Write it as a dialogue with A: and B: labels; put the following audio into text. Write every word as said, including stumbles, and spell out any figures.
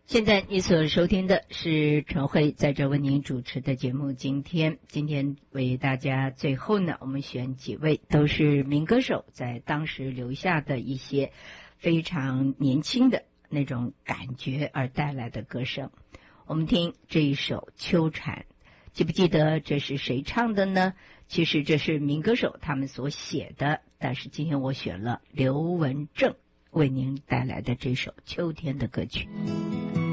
A: 现在你所收听的是陈慧在这为您主持的节目。今天，今天为大家最后呢，我们选几位都是民歌手在当时留下的一些非常年轻的那种感觉而带来的歌声。我们听这一首《秋蝉》，记不记得这是谁唱的呢？其实这是民歌手他们所写的，但是今天我选了刘文正为您带来的这首秋天的歌曲。